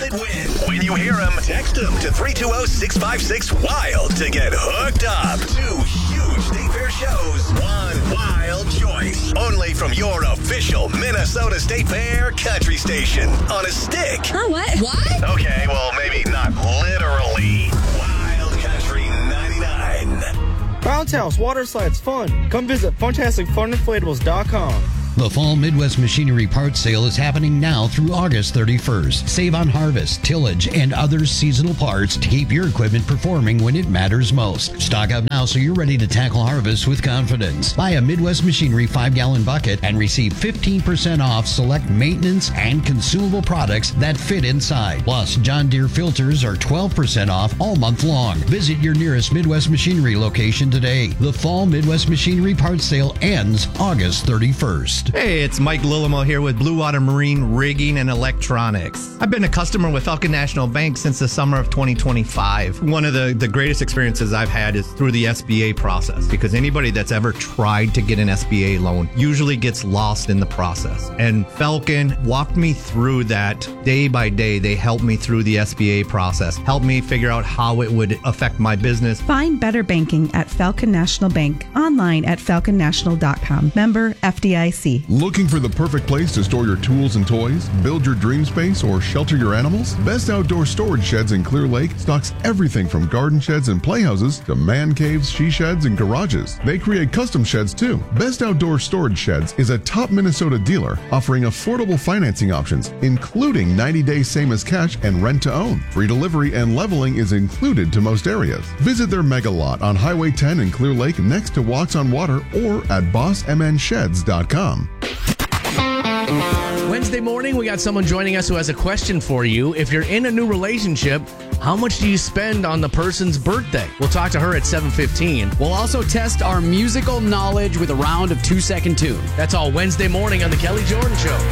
that win. When you hear them, text them to 320-656-WILD to get hooked up. 2 huge State Fair shows, 1 wild choice. Only from your official Minnesota State Fair country station on a stick. Huh, what? What? Okay, well, maybe not literally. Wild Country 99. Bounce House, water slides, fun. Come visit FantasticFunInflatables.com. The Fall Midwest Machinery Parts Sale is happening now through August 31st. Save on harvest, tillage, and other seasonal parts to keep your equipment performing when it matters most. Stock up now so you're ready to tackle harvest with confidence. Buy a Midwest Machinery 5-gallon bucket and receive 15% off select maintenance and consumable products that fit inside. Plus, John Deere filters are 12% off all month long. Visit your nearest Midwest Machinery location today. The Fall Midwest Machinery Parts Sale ends August 31st. Hey, it's Mike Lillimo here with Blue Water Marine Rigging and Electronics. I've been a customer with Falcon National Bank since the summer of 2025. One of the greatest experiences I've had is through the SBA process, because anybody that's ever tried to get an SBA loan usually gets lost in the process. And Falcon walked me through that day by day. They helped me through the SBA process, helped me figure out how it would affect my business. Find better banking at Falcon National Bank, online at falconnational.com. Member FDIC. Looking for the perfect place to store your tools and toys, build your dream space, or shelter your animals? Best Outdoor Storage Sheds in Clear Lake stocks everything from garden sheds and playhouses to man caves, she sheds, and garages. They create custom sheds too. Best Outdoor Storage Sheds is a top Minnesota dealer offering affordable financing options, including 90-day same as cash and rent to own. Free delivery and leveling is included to most areas. Visit their mega lot on Highway 10 in Clear Lake next to Walks on Water or at bossmnsheds.com. Wednesday morning, we got someone joining us who has a question for you. If you're in a new relationship, how much do you spend on the person's birthday? We'll talk to her at 7:15. We'll also test our musical knowledge with a round of 2-second tune. That's all Wednesday morning on The Kelly Jordan Show.